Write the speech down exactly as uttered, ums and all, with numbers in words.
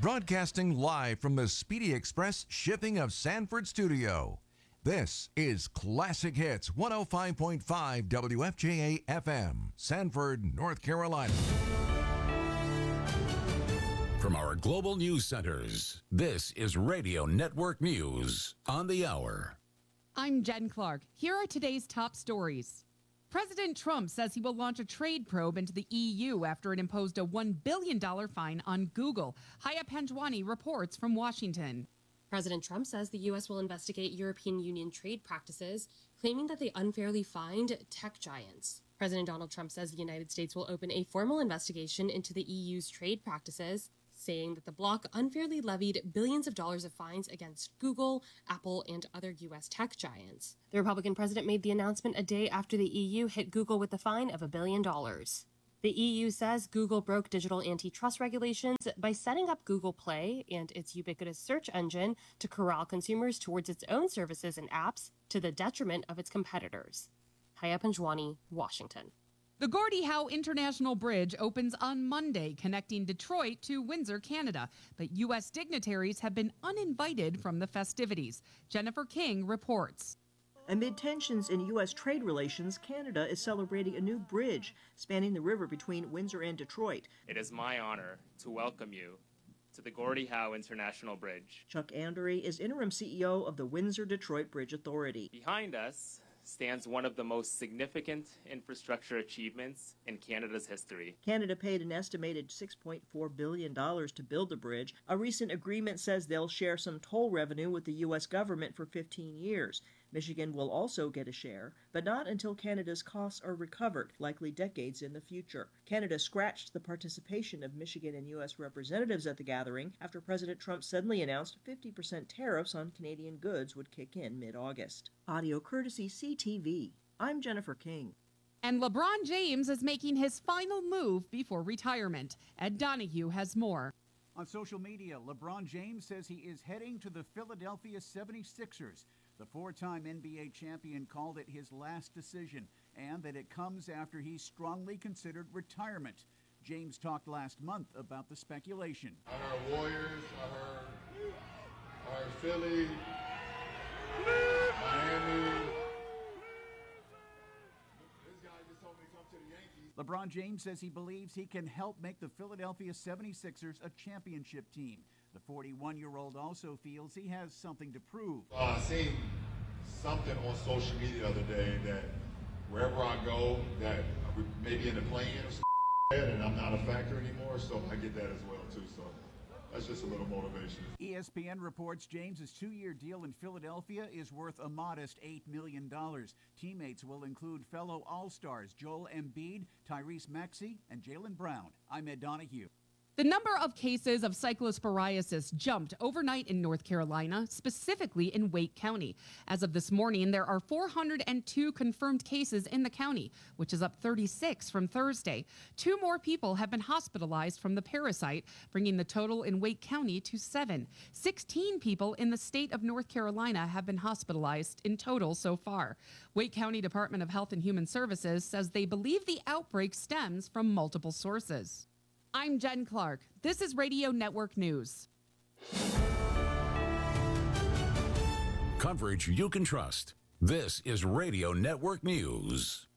Broadcasting live from the Speedy Express Shipping of Sanford studio. This is Classic Hits one oh five point five W F J A F M, Sanford, North Carolina. From our global news centers, this is Radio Network News on the hour. I'm Jen Clark. Here are today's top stories. President Trump says he will launch a trade probe into the E U after it imposed a one billion dollars fine on Google. Haya Panjwani reports from Washington. President Trump says the U S will investigate European Union trade practices, claiming that they unfairly fined tech giants. President Donald Trump says the United States will open a formal investigation into the E U's trade practices, saying that the bloc unfairly levied billions of dollars of fines against Google, Apple, and other U S tech giants. The Republican president made the announcement a day after the E U hit Google with a fine of a billion dollars. The E U says Google broke digital antitrust regulations by setting up Google Play and its ubiquitous search engine to corral consumers towards its own services and apps to the detriment of its competitors. Haya Panjwani, Washington. The Gordie Howe International Bridge opens on Monday, connecting Detroit to Windsor, Canada. But U S dignitaries have been uninvited from the festivities. Jennifer King reports. Amid tensions in U S trade relations, Canada is celebrating a new bridge spanning the river between Windsor and Detroit. It is my honor to welcome you to the Gordie Howe International Bridge. Chuck Andery is interim C E O of the Windsor-Detroit Bridge Authority. Behind us stands one of the most significant infrastructure achievements in Canada's history. Canada paid an estimated six point four billion dollars to build the bridge. A recent agreement says they'll share some toll revenue with the U S government for fifteen years. Michigan will also get a share, but not until Canada's costs are recovered, likely decades in the future. Canada scratched the participation of Michigan and U S representatives at the gathering after President Trump suddenly announced fifty percent tariffs on Canadian goods would kick in mid-August. Audio courtesy C T V. I'm Jennifer King. And LeBron James is making his final move before retirement. Ed Donahue has more. On social media, LeBron James says he is heading to the Philadelphia seventy-sixers. The four-time N B A champion called it his last decision, and that it comes after he strongly considered retirement. James talked last month about the speculation. I heard Warriors, I heard, I heard Philly, Miami. This guy just told me to come to the Yankees. LeBron James says he believes he can help make the Philadelphia seventy-sixers a championship team. The forty-one-year-old also feels he has something to prove. Uh, I seen something on social media the other day that wherever I go, that maybe in the play-in or something, and I'm not a factor anymore, so I get that as well, too. So that's just a little motivation. E S P N reports James's two-year deal in Philadelphia is worth a modest eight million dollars. Teammates will include fellow All-Stars Joel Embiid, Tyrese Maxey, and Jaylen Brown. I'm Ed Donahue. The number of cases of cyclosporiasis jumped overnight in North Carolina, specifically in Wake County. As of this morning, there are four hundred two confirmed cases in the county, which is up thirty-six from Thursday. Two more people have been hospitalized from the parasite, bringing the total in Wake County to seven. sixteen people in the state of North Carolina have been hospitalized in total so far. Wake County Department of Health and Human Services says they believe the outbreak stems from multiple sources. I'm Jen Clark. This is Radio Network News. Coverage you can trust. This is Radio Network News.